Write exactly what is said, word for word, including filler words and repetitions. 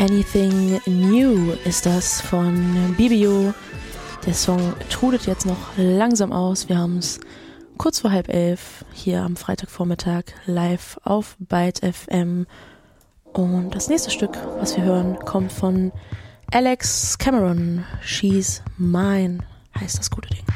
Anything New ist das von Bibio. Der Song trudet jetzt noch langsam aus. Wir haben es kurz vor halb elf hier am Freitagvormittag live auf Byte F M. Und das nächste Stück, was wir hören, kommt von Alex Cameron. She's Mine heißt das gute Ding.